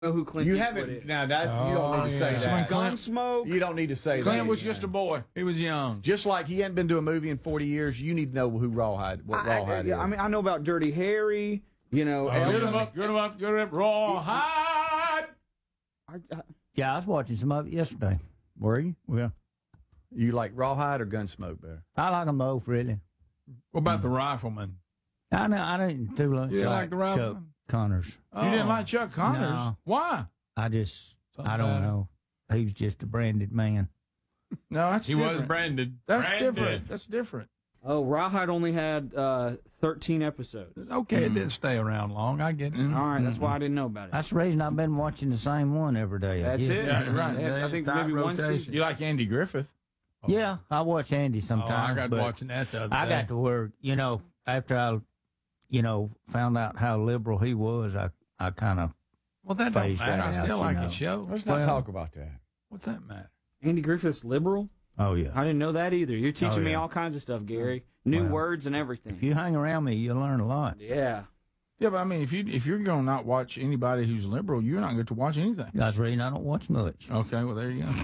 know who Clint You Eastwood haven't. is. Now that you don't need to say that. Gunsmoke. You don't need to say that. Clint was just a boy. He was young. Just like he hadn't been to a movie in 40 years, you need to know who Rawhide. What Rawhide is. I mean, I know about Dirty Harry. You know, Get him up, Rawhide. Yeah, I was watching some of it yesterday. Were you? Yeah. You like Rawhide or Gunsmoke better? I like them both, really. What about the Rifleman? I know. I didn't too long. You didn't like the Chuck Rifleman? Connors. You didn't like Chuck Connors? No. Why? I don't know. He was just a branded man. No, He was branded. That's Branded. different. That's different. Oh, Rawhide only had 13 episodes. Okay, it didn't stay around long. I get it. All right, that's why I didn't know about it. That's the reason I've been watching the same one every day. That's it. Yeah, right. I think Tight maybe one rotation. season. You like Andy Griffith? Yeah, I watch Andy Oh, sometimes. I got but watching that the other I day. got to where, after I, found out how liberal he was, I kind of, Well, that don't phased matter. that I out, still like you know. his show. Let's not Well- talk about that. What's that matter? Andy Griffith's liberal? oh, yeah. I didn't know that either. You're teaching me yeah. all kinds of stuff, Gary. New Well, words and everything. If you hang around me, you'll learn a lot. Yeah. Yeah, but I mean, if you're going to not watch anybody who's liberal, you're not going to watch anything. That's the reason I don't watch much. Okay, well, there you go.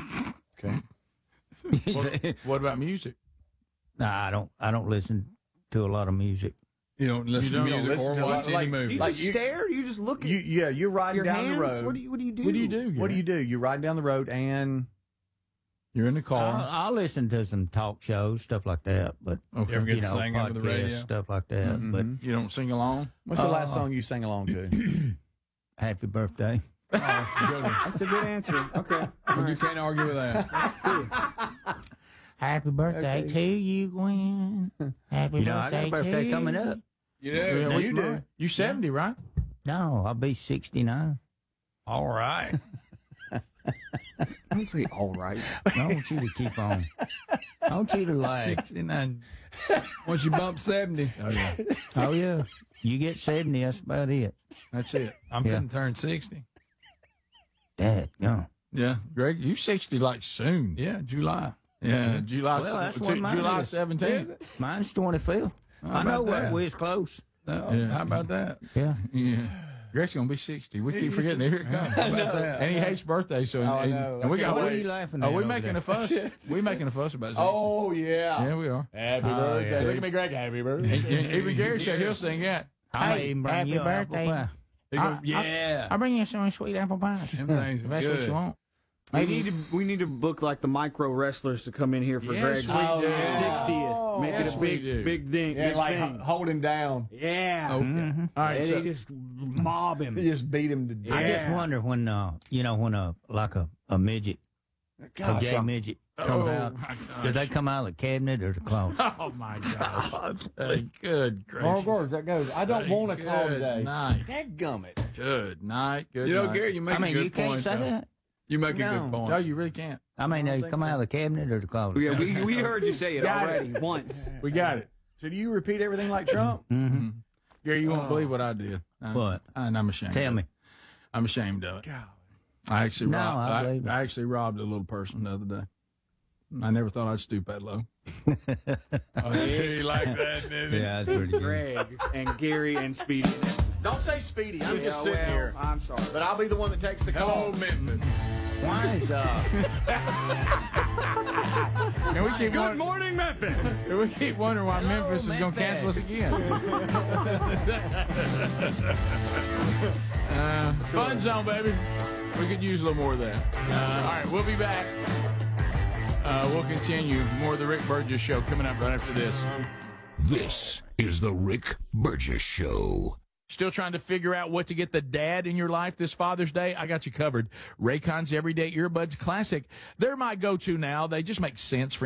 Okay. What about music? Nah, I don't listen to a lot of music. You don't listen You don't to music listen or to, watch like, any movie. You Like just you- stare? You just look at You're riding your down hands? the road. What do you do? What do you do? What do Gary? you do? You're riding down the road and You're in the car. I'll listen to some talk shows, stuff like that, but Okay. You ever get you to know, sing over the radio? podcasts, stuff like that. But You don't sing along? what's the last song you sang along to? happy birthday. That's a good answer. Okay. You can't argue with that. Happy birthday to you, Gwen. Happy birthday I got a birthday to coming you. up. You do. Yeah, No, what's you mine? do. You 70, right? No, I'll be 69. All right. Don't say all right. I want you to keep on. I want you to laugh. 69. Once you bump 70. Oh, yeah. Oh, yeah. You get 70, that's about it. That's it. I'm Yeah. finna turn 60. Dad, go. Yeah. Greg, you 60 like soon. Yeah, July. Yeah, July, Well, that's what mine July is. 17th. Mine's 25th. I know about what that? we're close. Oh, How about that? Yeah. Yeah. Greg's going to be 60. We keep forgetting. Here it comes. How about that? And he hates birthdays. So, I and, know. and we got, What are wait. you laughing are at? we over making there? a fuss? We making a fuss about 60. Oh, yeah. Yeah, we are. Happy Oh, birthday. yeah. Look at me, Greg. Happy birthday. Even Gary said he'll sing that. I may even bring happy you an apple birthday. pie. He go, yeah. I'll bring you some sweet apple pie. Them things If are that's what good. you want. We need to book like the micro wrestlers to come in here for Yes, Greg's we do. 60th. Make Yes, it a we big, do. big thing. Yeah, big like thing. hold him down. Yeah. Okay. Mhm. All right, And so they just mob him. Just beat him to death. I just Yeah. wonder when, when a midget, a Gosh, gay midget comes Oh, out. my Do they gosh. come out of the cabinet or the closet? Oh, my gosh. Hey, good gracious. How goes that goes? I don't want to call Good today. night. Dadgummit. Good night. Good You know, night. Gary, you make I mean, a good you can't point. say though. that. You make a No. good point. No, you really can't. I mean, I don't they think come so. out of the cabinet or the closet. Yeah, we heard you say it Got it. already once. We got it. So do you repeat everything like Trump? Mm-hmm. Gary, you won't believe what I did. What? And I'm ashamed. Tell of me. it. I'm ashamed of it. I actually No, robbed. I believe it. I actually robbed a little person the other day. I never thought I'd stoop that low. Oh, he like that, didn't he? Yeah, that's pretty good. Greg and Gary and Speedy. Don't say Speedy. I'm just Yeah, sitting well, here. I'm sorry. But I'll be the one that takes the Hello, call. Memphis. Why is And we keep Good morning, Memphis. and we keep wondering why Memphis is going to cancel us again. Fun zone, baby. We could use a little more of that. All right, we'll be back. We'll continue. More of the Rick Burgess Show coming up right after this. This is the Rick Burgess Show. Still trying to figure out what to get the dad in your life this Father's Day? I got you covered. Raycon's Everyday Earbuds Classic. They're my go-to now. They just make sense for